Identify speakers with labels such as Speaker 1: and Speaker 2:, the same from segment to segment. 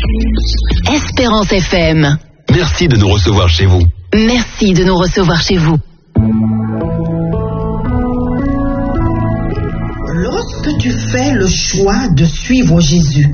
Speaker 1: Espérance FM.
Speaker 2: Merci de nous recevoir chez vous.
Speaker 1: Merci de nous recevoir chez vous.
Speaker 3: Lorsque tu fais le choix de suivre Jésus,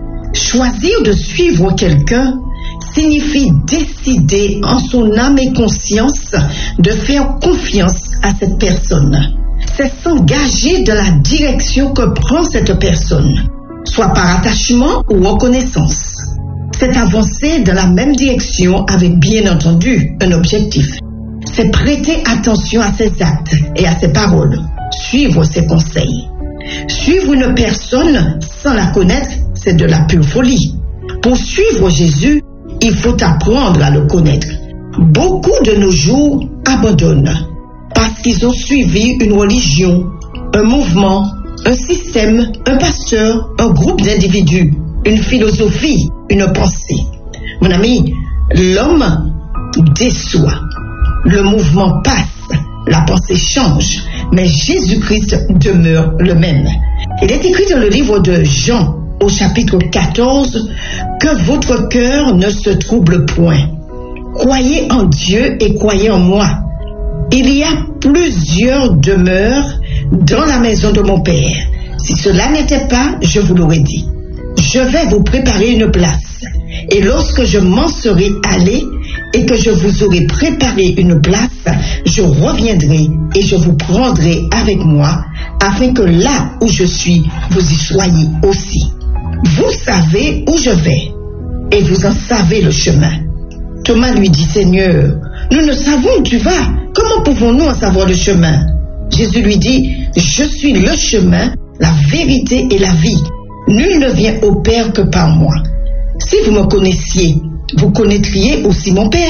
Speaker 3: choisir de suivre quelqu'un signifie décider en son âme et conscience de faire confiance à cette personne. C'est s'engager dans la direction que prend cette personne, soit par attachement ou reconnaissance. C'est avancer dans la même direction avec bien entendu un objectif. C'est prêter attention à ses actes et à ses paroles, suivre ses conseils. Suivre une personne sans la connaître, c'est de la pure folie. Pour suivre Jésus, il faut apprendre à le connaître. Beaucoup de nos jours abandonnent parce qu'ils ont suivi une religion, un mouvement, un système, un pasteur, un groupe d'individus, une philosophie, une pensée. Mon ami, l'homme déçoit, le mouvement passe, la pensée change, mais Jésus-Christ demeure le même. Il est écrit dans le livre de Jean, au chapitre 14, que votre cœur ne se trouble point. Croyez en Dieu et croyez en moi. Il y a plusieurs demeures dans la maison de mon Père. Si cela n'était pas, je vous l'aurais dit. Je vais vous préparer une place. Et lorsque je m'en serai allé et que je vous aurai préparé une place, je reviendrai et je vous prendrai avec moi, afin que là où je suis, vous y soyez aussi. Vous savez où je vais, et vous en savez le chemin. Thomas lui dit, Seigneur, nous ne savons où tu vas. Comment pouvons-nous en savoir le chemin? Jésus lui dit, je suis le chemin, la vérité et la vie. Nul ne vient au Père que par moi. Si vous me connaissiez, vous connaîtriez aussi mon Père.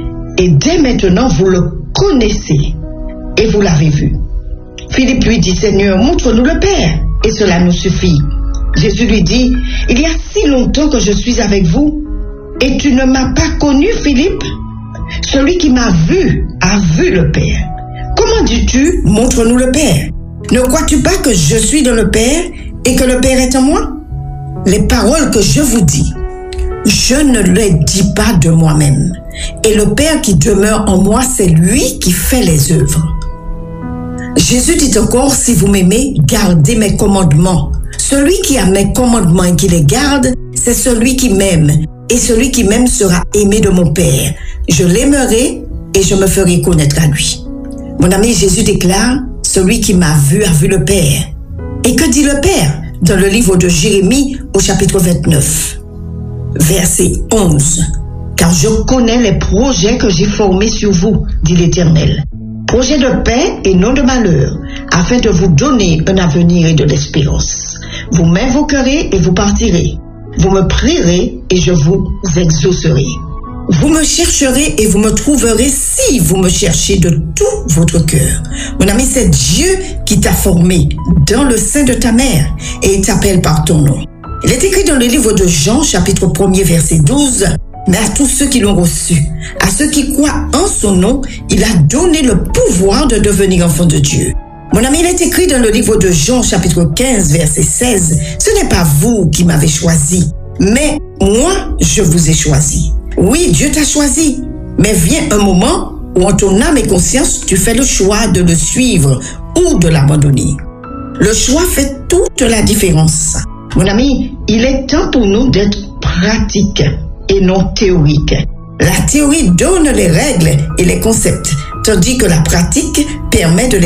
Speaker 3: Et dès maintenant, vous le connaissez et vous l'avez vu. Philippe lui dit, Seigneur, montre-nous le Père, et cela nous suffit. Jésus lui dit, il y a si longtemps que je suis avec vous, et tu ne m'as pas connu, Philippe? Celui qui m'a vu a vu le Père. Comment dis-tu, montre-nous le Père? Ne crois-tu pas que je suis dans le Père et que le Père est en moi? Les paroles que je vous dis, je ne les dis pas de moi-même. Et le Père qui demeure en moi, c'est lui qui fait les œuvres. Jésus dit encore, si vous m'aimez, gardez mes commandements. Celui qui a mes commandements et qui les garde, c'est celui qui m'aime. Et celui qui m'aime sera aimé de mon Père. Je l'aimerai et je me ferai connaître à lui. Mon ami, Jésus déclare, celui qui m'a vu a vu le Père. Et que dit le Père dans le livre de Jérémie au chapitre 29, verset 11? Car je connais les projets que j'ai formés sur vous, dit l'Éternel. Projets de paix et non de malheur, afin de vous donner un avenir et de l'espérance. Vous m'invoquerez et vous partirez. Vous me prierez et je vous exaucerai. Vous me chercherez et vous me trouverez si vous me cherchez de tout votre cœur. Mon ami, c'est Dieu qui t'a formé dans le sein de ta mère et il t'appelle par ton nom. Il est écrit dans le livre de Jean, chapitre 1er, verset 12, « Mais à tous ceux qui l'ont reçu, à ceux qui croient en son nom, il a donné le pouvoir de devenir enfants de Dieu. » Mon ami, il est écrit dans le livre de Jean, chapitre 15, verset 16, « Ce n'est pas vous qui m'avez choisi, mais moi, je vous ai choisi. » Oui, Dieu t'a choisi, mais vient un moment où en ton âme et conscience, tu fais le choix de le suivre ou de l'abandonner. Le choix fait toute la différence. Mon ami, il est temps pour nous d'être pratiques et non théoriques. La théorie donne les règles et les concepts, tandis que la pratique permet de les